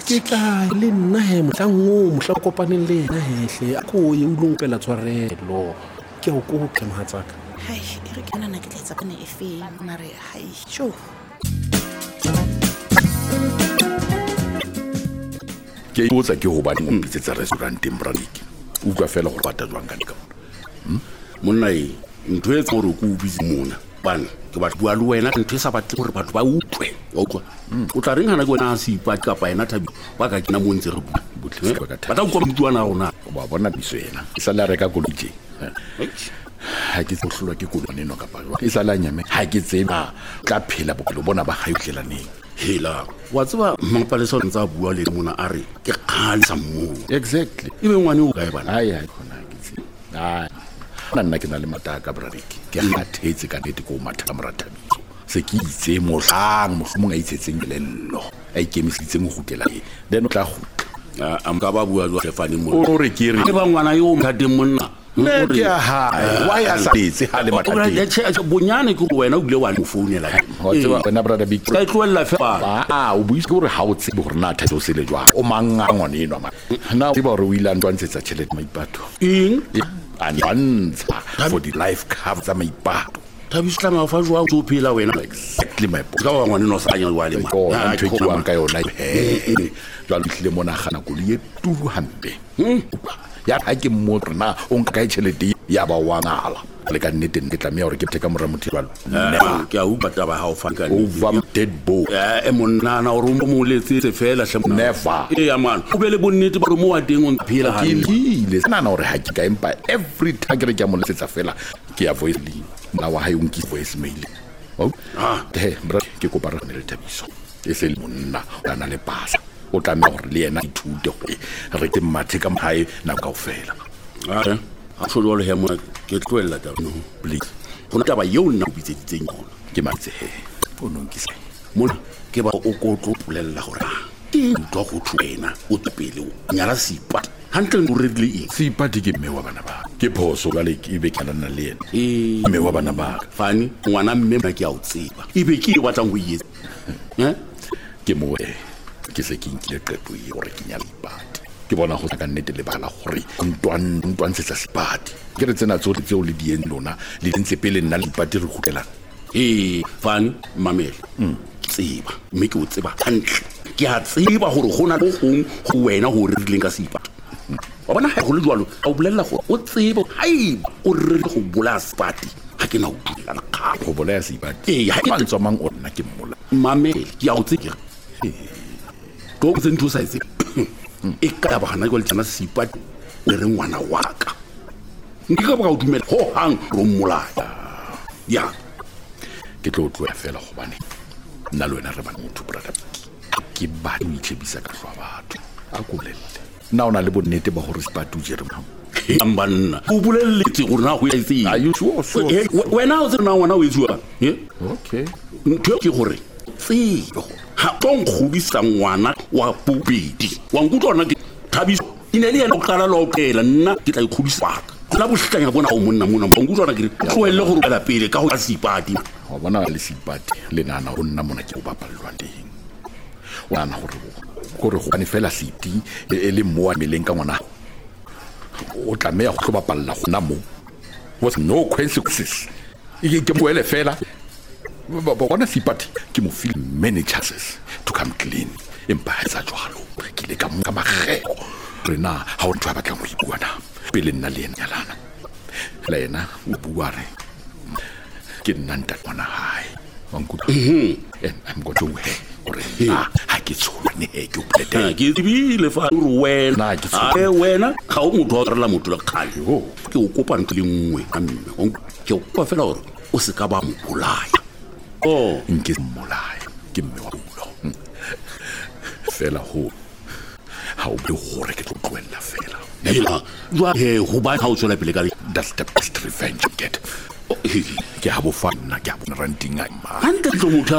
ke tla le nna he motlango motla kopaneng le ena hehle a ko ye ulongpela tshwarelo ke o ko ke mahatsaka hai e re kana na ke tletsa bone e feng mare hai sho ke botsa ke ho ba di mpitsetsa restauranteng Braniki utlwa fela go bata jwang ka dika monna ntho e tsoro go busy mona bana ke ba bua le wena ntho e sa batle gore batho ba utlwe o tla reng hana ke wena sipa ka pa ena thabi ba ka kena mo ntse re botle ba ta utlwa mtuana rona ba bona biso ena e sala reka kolije ha ke tsohlwa ke kolone no ka pa e sala nyame ha ke tseba tla phela bophelo bona ba gaitlelaneng hela wa tseba mapaleso ntsa bua le mona a re ke khali sa mmo exactly ibe ngwane o ka e bana ai khona ke tsi nna ke na le mataka Braniki ke hathetse ka nete ko matha morathabitso se ke itse mohlang mohlomong a itsetseng lello a ikemisitse mo gutela then o tla gutla am ka ba bua jwa Stefani mo o re ke re ba ngwana yo mthate monna ne ke ha why asitse ha le mathate o bonyane ke wena o bile wa mo founela o tseba wena brother big ka tloella fa o buise gore ha o tsebe gore na thato se le jwa o manga ngwane eno ma na tseba gore o ile ntwantsetsa tšhelete maipato and for the life cover za maipato thabiswa mafa jwa o phela wena exactly my boy ka wa ngwane no sa nya wa le ma ntho ke wa ka yona jwa le mona gana ko le turu hampe ya ha ke motrna o nka tšhelete ya ba wa ngala le ka nnete ke tla mea gore ke teka mora mothibalo ke a upa taba ha o fa ka over dead boy monna na o mo letse fela hle never ya man o bele bonnete ba re mo wa teng o phela ha le sana na gore ha ke ka empa every time ke mo letsetsa fela ke ya voice line na wa ha yonki voice mail bro ke ko para ne le Thabiso e se monna ana le pasa o tla me gore le yena ithute gore re ke mathe ka mhae na ka ofela a tsholo le hemo ke tloela ta no please gona taba yo nna o bitsetseng yona ke matse he o nonkise mona ke ba o ko tlopolella gore ke ntwa go thuena o tepele o nyala sipa hantle o redile sipa ke me wa bana ba ke phoso ga le ke be kana na le ene me wa bana ba fani ngwana mme ba ke a o tseba ibe ke batlang go yetsa ke mo ke se ke nkile qeto e gore ke nyala ipati ke bona go ka nnete le bala gore ntwan se tsa sipati ke re tsena tsotlhe tseo le dien lona le dintse pele nna le ipati re gutlela fani mamele tseba mme ke o tseba hantle ke a tseba gore gona go gong go wena go re rileng ka sipati wa bona ha go le jwalo a o bolella gore o tsebe hai o re go bola sipati ha ke na o dula la ka go bola sipati ha ke tswa mang o nna ke mmola mamele ke a o tseba go tsentho sa itse e ka ba gana go le tsana sipati le re ngwana wa ka nke ka ba go dumela ho hang ro mmolaya ya ke tlo tloya fela go bane nna le wena re ba motho brother ke ba o itshebisa ka hlwa batho a go lelle na ona le bonnete ba gore sipati o jere mo ambanna o bulelletse gore na go ya itse are you sure wena o tsena ngwana o etswa okay ntho ke gore tseo ha tong khubisa ngwana wa bobedi wa nkutlwana ke Thabiso ine le yena go qala lo phela nna ke tla ikhubisa la bohlanya bona o monna mona nkutlwana ke tloelle go rubela pele ka go sipati wa bona le sipati le nana go nna mona ke go bapallwa teng wa nana gore go bane fela city e le mo wa meleng ka ngwana o tla me ya go bapalla go na mo was no consequences ke boele fela bona sipati ke mo feel many chances to come clean empa sa jwalo ke le ka magego rena ha o twa batla mo ibua na pele nna le nyalana la ena o bua re ke nna nta bona hai wankutlwa I'm going to he gore ha ke tshone he ke o plete ke dibile fa o wena wena ga o motho o rela motho la khali ke o kopa ntwe le nngwe a mme ke o kopa fela gore o se ka ba mo bolaya nke molaya ke mme wa bulo fela ho ha o be gore ke tloella fela hela jwa go ba ha o tswela pele ka that's the best revenge you get ke ha bo fana ke ha bo ranting a ma hante tlo motho